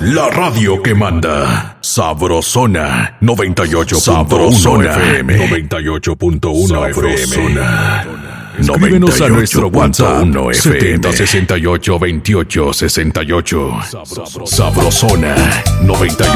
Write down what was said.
la radio que manda. Sabrosona 98.1 FM. 98.1 FM. Escríbenos a nuestro WhatsApp 7068 2868. Sabrosona 98.